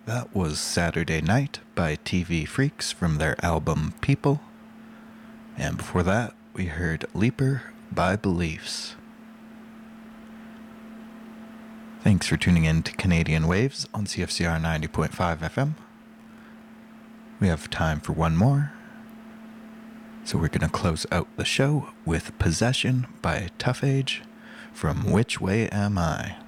That was Saturday Night by TV Freaks from their album People. And before that, we heard Leaper by Beliefs. Thanks for tuning in to Canadian Waves on CFCR 90.5 FM. We have time for one more. So we're going to close out the show with Possession by Tough Age from Which Way Am I?